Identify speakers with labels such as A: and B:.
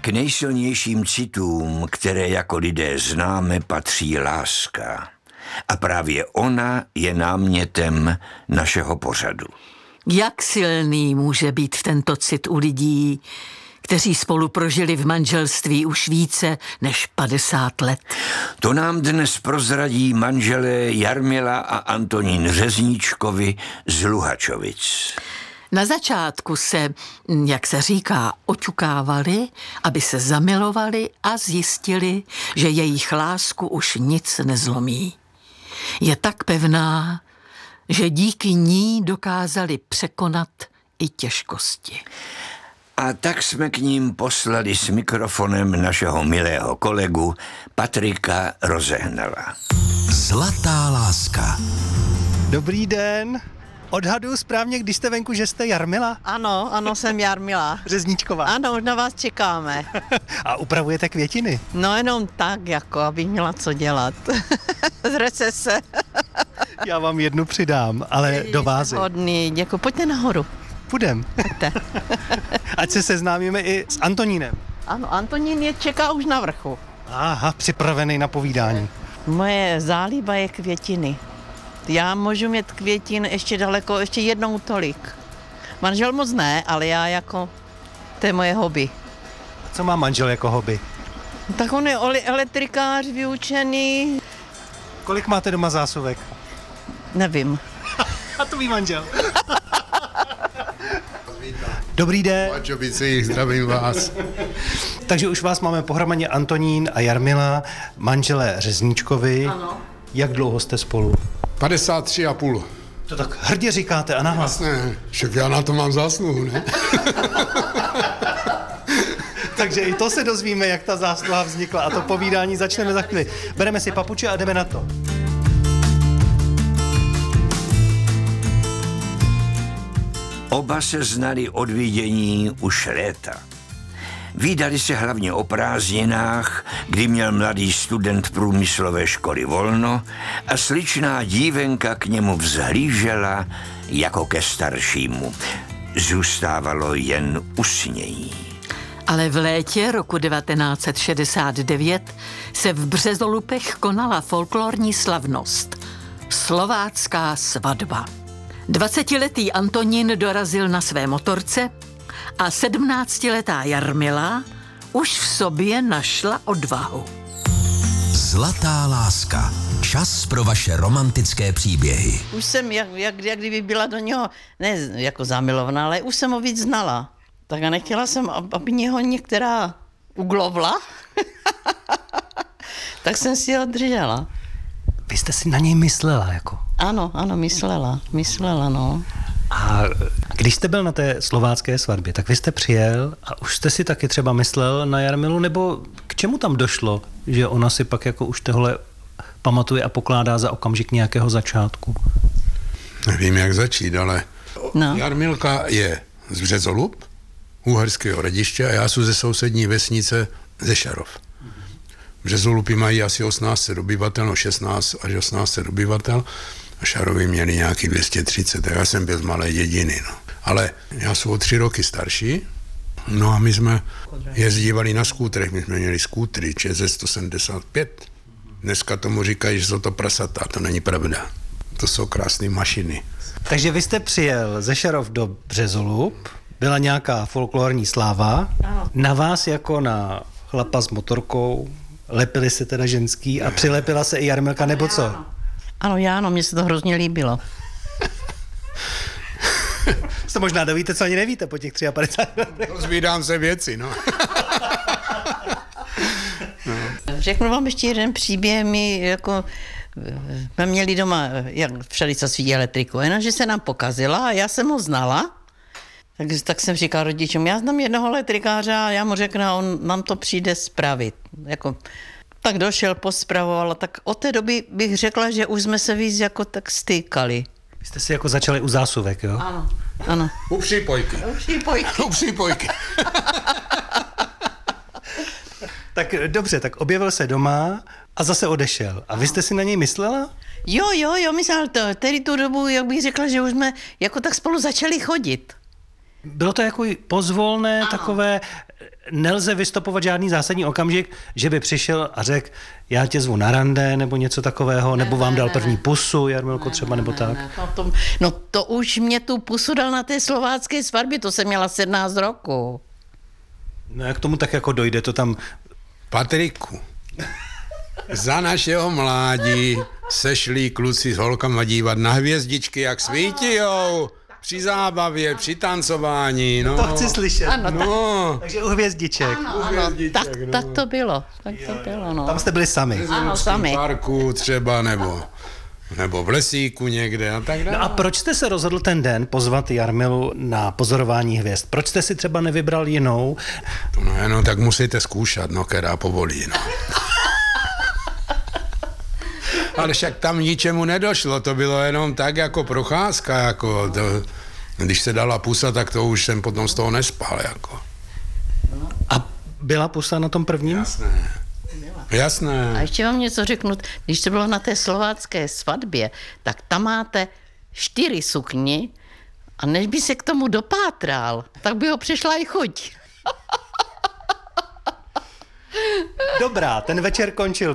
A: K nejsilnějším citům, které jako lidé známe, patří láska. A právě ona je námětem našeho pořadu.
B: Jak silný může být tento cit u lidí, kteří spolu prožili v manželství už více než 50 let?
A: To nám dnes prozradí manželé Jarmila a Antonín Řezníčkovi z Luhačovic.
B: Na začátku se, jak se říká, oťukávali, aby se zamilovali a zjistili, že jejich lásku už nic nezlomí. Je tak pevná, že díky ní dokázali překonat i těžkosti.
A: A tak jsme k ním poslali s mikrofonem našeho milého kolegu Patrika Rozehnala.
C: Zlatá láska.
D: Dobrý den. Odhaduju správně, když jste venku, že jste Jarmila?
E: Ano, jsem Jarmila.
D: Řezníčková.
E: Ano, už na vás čekáme.
D: A upravujete květiny?
E: No jenom tak, jako abych měla co dělat. Z recese.
D: Já vám jednu přidám, ale do vázy.
E: Hodný, děkuji. Pojďte nahoru.
D: Půjdem.
E: Pojďte.
D: Ať se seznámíme i s Antonínem.
E: Ano, Antonín je čeká už na vrchu.
D: Aha, připravený na povídání.
E: Moje zálíba je květiny. Já můžu mít květin ještě daleko, ještě jednou tolik. Manžel moc ne, ale já jako, to je moje hobby.
D: Co má manžel jako hobby?
E: Tak on je elektrikář vyučený.
D: Kolik máte doma zásuvek?
E: Nevím.
D: A to ví manžel. Dobrý den.
F: Luhačovicích, zdravím vás.
D: Takže už vás máme pohromadě Antonín a Jarmila, manželé Řezníčkovi.
E: Ano.
D: Jak dlouho jste spolu?
F: 53,5.
D: To tak hrdě říkáte a nahlas.
F: Jasné, však já na to mám zásluhu, ne?
D: Takže i to se dozvíme, jak ta zásluha vznikla a to povídání začneme za chvíli. Bereme si papuče a jdeme na to.
A: Oba se znali od vidění už léta. Vídali se hlavně o prázdninách, kdy měl mladý student průmyslové školy volno a sličná dívenka k němu vzhlížela jako ke staršímu. Zůstávalo jen usnění.
B: Ale v létě roku 1969 se v Březolupech konala folklorní slavnost. Slovácká svatba. 20letý Antonín dorazil na své motorce a 17letá Jarmila už v sobě našla odvahu.
C: Zlatá láska. Čas pro vaše romantické příběhy.
E: Už jsem, jak kdyby byla do něho, ne jako zamilovaná, ale už jsem ho víc znala. Tak a nechtěla jsem, aby mě ho některá uglovla. Tak jsem si ho držela.
D: Vy jste si na něj myslela, jako?
E: Ano, myslela, no.
D: A když jste byl na té slovácké svatbě, tak vy jste přijel a už jste si taky třeba myslel na Jarmilu, nebo k čemu tam došlo, že ona si pak jako už tohle pamatuje a pokládá za okamžik nějakého začátku?
F: Nevím, jak začít, ale
E: No.
F: Jarmilka je z Březolup, Uherského Hradiště a já jsem ze sousední vesnice ze Šarov. Březolupy mají asi 1800 obyvatel, no 16 až 1800 obyvatel a Šarovy měli nějaký 230, tak já jsem byl z malé dědiny. No. Ale já jsem o 3 roky starší, no a my jsme jezdívali na skútrech, my jsme měli skútry ČZ 175. Dneska tomu říkají, že jsou to prasata, to není pravda. To jsou krásné mašiny.
D: Takže vy jste přijel ze Šarov do Březolup, byla nějaká folklorní sláva, na vás jako na chlapa s motorkou, lepili se teda ženský a přilepila se i Jarmilka, nebo co?
E: Ano, mně se to hrozně líbilo.
D: To možná dovíte, co ani nevíte po těch 53 letech.
F: Rozvídám se věci, no.
E: Řeknu vám ještě jeden příběh, my jako jsme měli doma, jak všeli co svítí elektriku, jenomže se nám pokazila a já jsem ho znala, tak jsem říkal rodičům, já znám jednoho elektrikáře a já mu řeknu, on nám to přijde spravit. Jako, tak došel, pospravoval, tak od té doby bych řekla, že už jsme se víc jako tak stýkali.
D: Vy jste si jako začali u zásuvek, jo?
E: Ano.
F: U přípojky. U přípojky.
D: Tak dobře, tak objevil se doma a zase odešel. A vy jste si na něj myslela?
E: Jo, myslel to. Tedy tu dobu, jak bych řekla, že už jsme jako tak spolu začali chodit.
D: Bylo to jako pozvolné, takové, nelze vystopovat žádný zásadní okamžik, že by přišel a řekl, já tě zvu na rande, nebo něco takového, nebo vám dal první pusu, Jarmilko třeba, nebo tak.
E: No to už mě tu pusu dal na té slovácké svatbě, to jsem měla 17 roku.
D: No jak tomu tak jako dojde, to tam...
F: Patriku, za našeho mládí se šli kluci s holkama dívat na hvězdičky, jak svítijou. Při zábavě, při tancování, no.
D: To chci slyšet.
E: Ano,
F: No,
D: Takže u hvězdiček.
E: tak to bylo. Tak to bylo, no.
D: Tam jste byli sami.
E: Ano, sami.
F: v parku třeba, nebo v lesíku někde a tak dále.
D: No a proč jste se rozhodl ten den pozvat Jarmilu na pozorování hvězd? Proč jste si třeba nevybral jinou?
F: No, tak musíte zkoušet, no, která povolí, no. Ale však tam ničemu nedošlo, to bylo jenom tak jako procházka, jako to, když se dala pusa, tak to už jsem potom z toho nespal, jako.
D: A byla pusa na tom prvním?
F: Jasné.
E: A ještě vám něco řeknu, když to bylo na té slovácké svatbě, tak tam máte 4 sukni a než by se k tomu dopátral, tak by ho přišla i chuť.
D: Dobrá, ten večer končil